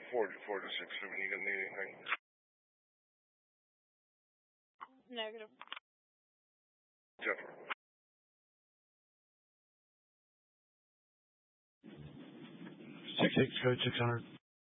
44 to 6. I mean, you gonna need anything? Negative. Jennifer. 6-6, code 600.